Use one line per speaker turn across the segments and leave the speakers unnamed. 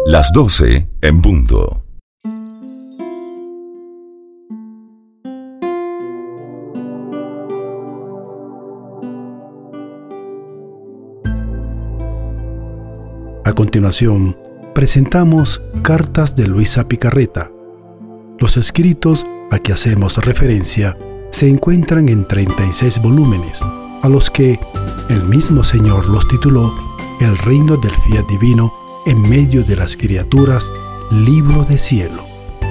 Las 12 en punto.
A continuación, presentamos Cartas de Luisa Picarreta. Los escritos a que hacemos referencia se encuentran en 36 volúmenes, a los que el mismo Señor los tituló El reino del fiat divino en medio de las criaturas, libro de cielo.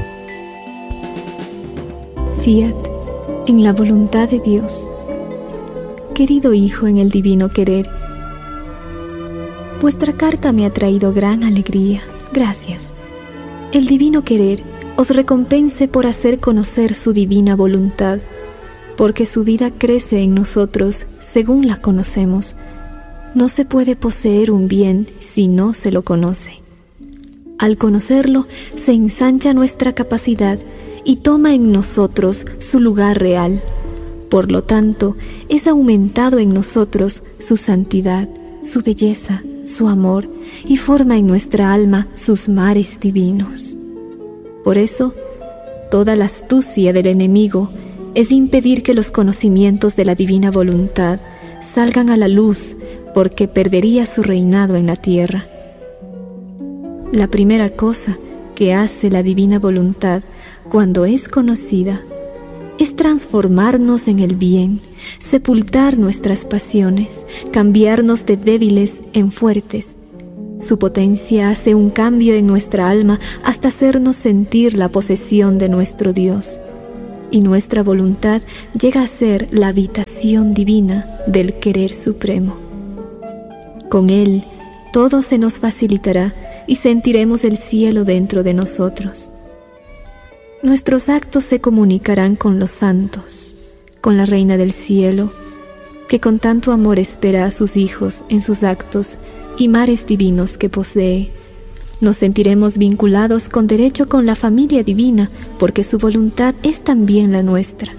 Fiat en la voluntad de Dios. Querido Hijo en el divino querer, vuestra carta me ha traído gran alegría. Gracias. El divino querer os recompense por hacer conocer su divina voluntad, porque su vida crece en nosotros según la conocemos. No se puede poseer un bien si no se lo conoce. Al conocerlo, se ensancha nuestra capacidad y toma en nosotros su lugar real. Por lo tanto, es aumentado en nosotros su santidad, su belleza, su amor, y forma en nuestra alma sus mares divinos. Por eso, toda la astucia del enemigo es impedir que los conocimientos de la divina voluntad salgan a la luz, porque perdería su reinado en la tierra. La primera cosa que hace la divina voluntad cuando es conocida es transformarnos en el bien, sepultar nuestras pasiones, cambiarnos de débiles en fuertes. Su potencia hace un cambio en nuestra alma hasta hacernos sentir la posesión de nuestro Dios, y nuestra voluntad llega a ser la habitación divina del querer supremo. Con Él todo se nos facilitará y sentiremos el cielo dentro de nosotros. Nuestros actos se comunicarán con los santos, con la Reina del Cielo, que con tanto amor espera a sus hijos en sus actos y mares divinos que posee. Nos sentiremos vinculados con derecho con la familia divina, porque su voluntad es también la nuestra.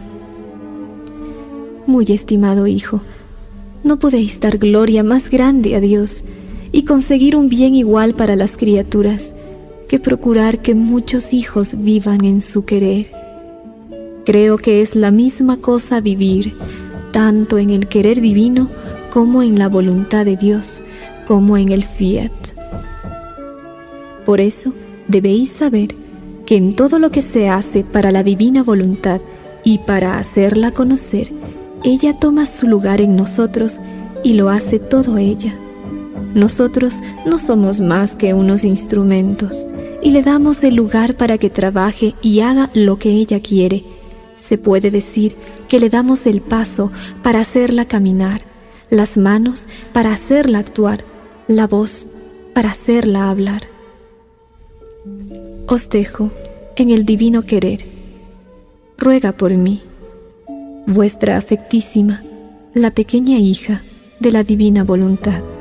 Muy estimado Hijo, no podéis dar gloria más grande a Dios y conseguir un bien igual para las criaturas que procurar que muchos hijos vivan en su querer. Creo que es la misma cosa vivir tanto en el querer divino como en la voluntad de Dios, como en el fiat. Por eso debéis saber que en todo lo que se hace para la divina voluntad y para hacerla conocer, ella toma su lugar en nosotros y lo hace todo ella. Nosotros no somos más que unos instrumentos y le damos el lugar para que trabaje y haga lo que ella quiere. Se puede decir que le damos el paso para hacerla caminar, las manos para hacerla actuar, la voz para hacerla hablar. Os dejo en el divino querer. Ruega por mí, vuestra afectísima, la pequeña hija de la divina voluntad.